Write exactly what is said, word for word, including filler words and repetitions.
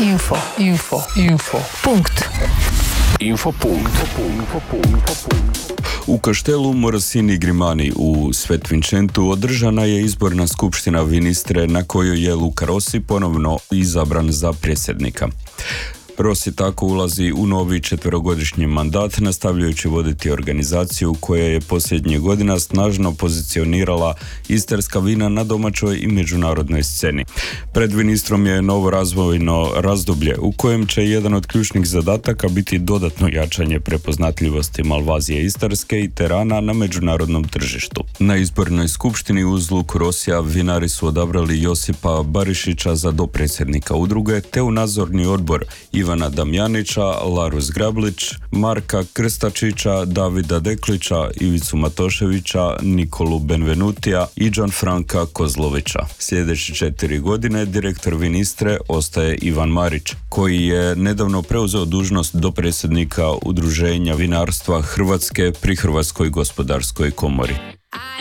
Info, info, info. Punkt. Info punkt. U kaštelu Morosini Grimani u Svetvinčentu održana je izborna skupština Vinistre na kojoj je Luca Rossi ponovno izabran za predsjednika. Rossi tako ulazi u novi četverogodišnji mandat, nastavljajući voditi organizaciju koja je posljednjih godina snažno pozicionirala istarska vina na domaćoj i međunarodnoj sceni. Pred Vinistrom je novo razvojno razdoblje u kojem će jedan od ključnih zadataka biti dodatno jačanje prepoznatljivosti Malvazije istarske i terana na međunarodnom tržištu. Na izbornoj skupštini uz Luku Rossija vinari su odabrali Josipa Barišića za dopredsjednika udruge, te u nadzorni odbor Ivana Damjanića, Laru Zgrablić, Marka Krstačića, Davida Deklića, Ivicu Matoševića, Nikolu Benvenutija i Gianfranca Kozlovića. Sljedeće četiri godine direktor Vinistre ostaje Ivan Marić, koji je nedavno preuzeo dužnost dopredsjednika Udruženja vinarstva Hrvatske pri Hrvatskoj gospodarskoj komori.